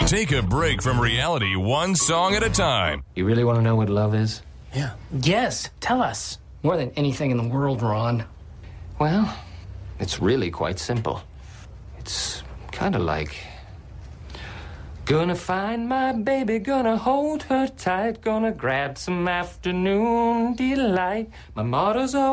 Take a break from reality one song at a time. You really want to know what love is? Yeah. Yes, tell us. More than anything in the world, Ron. Well, it's really quite simple. It's kind of like... Gonna find my baby, gonna hold her tight, gonna grab some afternoon delight. My motto's